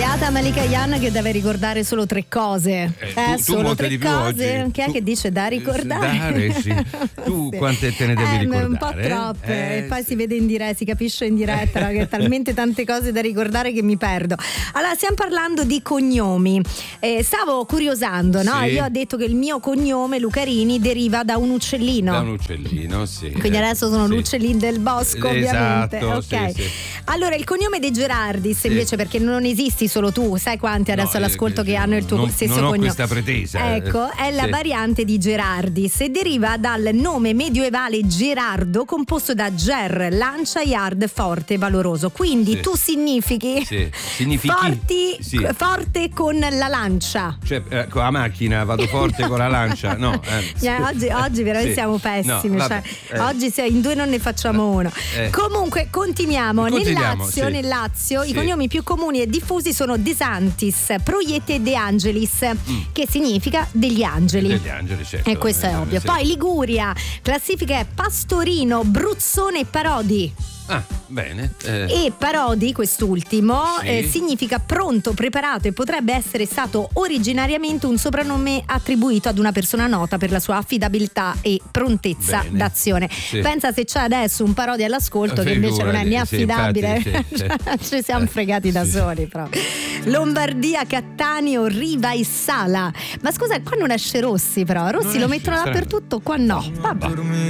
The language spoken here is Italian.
Beata Malika Yan che deve ricordare solo 3 cose. Tu Solo 3 cose. oggi. Che è che dice da ricordare? Sì. Tu Sì. quante te ne devi ricordare? Un po' troppe. E poi si vede in diretta, si capisce in diretta, no? Che talmente tante cose da ricordare che mi perdo. Allora, stiamo parlando di cognomi. Stavo curiosando, no? Sì. Io ho detto che il mio cognome Lucarini deriva da un uccellino. Da un uccellino, sì. Quindi adesso sono sì. l'uccellino del bosco, ovviamente. Esatto, Ok. sì. Allora, il cognome dei Gerardis, invece, perché non esisti solo tu, sai quanti adesso all'ascolto che hanno il tuo stesso non ho cognome? questa pretesa. Ecco, è la variante di Gerardis e deriva dal nome medievale Gerardo, composto da Ger, lancia, yard, forte, valoroso. Quindi tu significhi forte con la lancia. Cioè, con la macchina vado forte con la lancia. No. Oggi veramente siamo pessimi. No, oggi in 2 non ne facciamo uno. Comunque continuiamo. Nel Lazio i cognomi più comuni e diffusi sono De Santis, Proiete e De Angelis, che significa degli angeli. Degli angeli, certo. E questo è ovvio. Sì. Poi Liguria, classifica è Pastorino, Bruzzone e Parodi. Ah, bene. E Parodi, quest'ultimo, significa pronto, preparato e potrebbe essere stato originariamente un soprannome attribuito ad una persona nota per la sua affidabilità e prontezza d'azione. Sì. Pensa se c'è adesso un Parodi all'ascolto che invece non è né affidabile, ci siamo fregati da soli proprio. Lombardia, Cattaneo, Riva e Sala. Ma scusa, qua non esce Rossi, però Rossi lo mettono dappertutto, qua no. Vabbè.